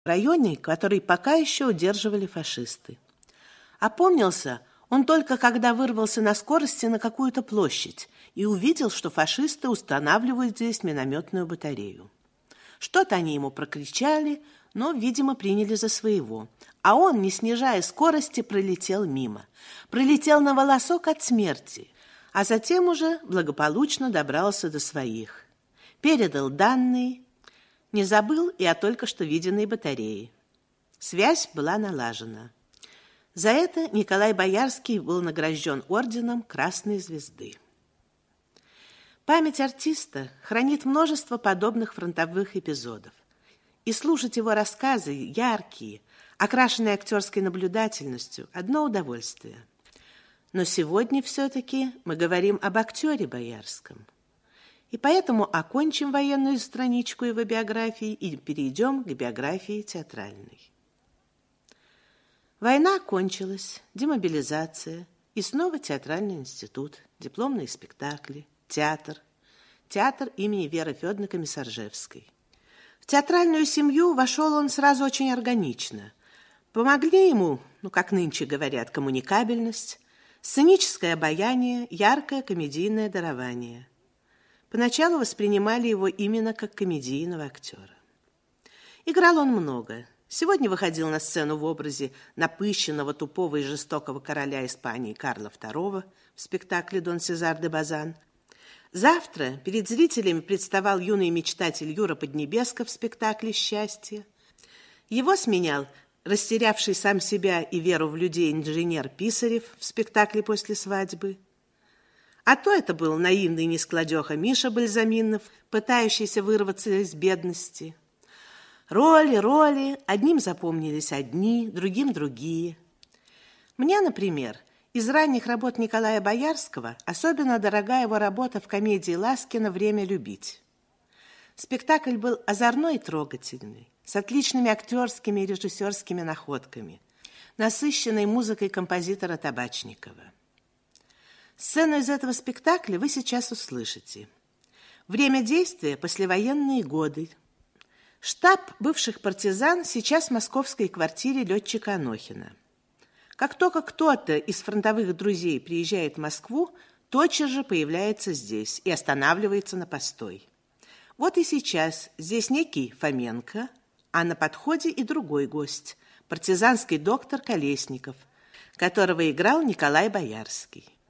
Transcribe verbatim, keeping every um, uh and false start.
районе, который пока еще удерживали фашисты. Опомнился он только когда вырвался на скорости на какую-то площадь и увидел, что фашисты устанавливают здесь минометную батарею. Что-то они ему прокричали, но, видимо, приняли за своего. А он, не снижая скорости, пролетел мимо. Пролетел на волосок от смерти, а затем уже благополучно добрался до своих. Передал данные, не забыл и о только что виденной батарее. Связь была налажена. За это Николай Боярский был награжден орденом Красной Звезды. Память артиста хранит множество подобных фронтовых эпизодов. И слушать его рассказы, яркие, окрашенные актерской наблюдательностью, одно удовольствие. Но сегодня все-таки мы говорим об актере Боярском. И поэтому окончим военную страничку его биографии и перейдем к биографии театральной. Война кончилась, демобилизация, и снова театральный институт, дипломные спектакли, театр, театр имени Веры Федоровны Комиссаржевской. В театральную семью вошел он сразу очень органично. Помогли ему, ну, как нынче говорят, коммуникабельность, сценическое обаяние, яркое комедийное дарование. Поначалу воспринимали его именно как комедийного актера. Играл он много. Сегодня выходил на сцену в образе напыщенного, тупого и жестокого короля Испании Карла второго в спектакле «Дон Сезар де Базан». Завтра перед зрителями представал юный мечтатель Юра Поднебеско в спектакле «Счастье». Его сменял растерявший сам себя и веру в людей инженер Писарев в спектакле «После свадьбы». А то это был наивный нескладеха Миша Бальзаминов, пытающийся вырваться из бедности. Роли, роли, одним запомнились одни, другим другие. Мне, например, из ранних работ Николая Боярского особенно дорога его работа в комедии Ласкина «Время любить». Спектакль был озорной и трогательный, с отличными актерскими и режиссерскими находками, насыщенной музыкой композитора Табачникова. Сцену из этого спектакля вы сейчас услышите. Время действия – послевоенные годы. Штаб бывших партизан сейчас в московской квартире летчика Анохина. Как только кто-то из фронтовых друзей приезжает в Москву, тотчас же появляется здесь и останавливается на постой. Вот и сейчас здесь некий Фоменко, а на подходе и другой гость – партизанский доктор Колесников, которого играл Николай Боярский.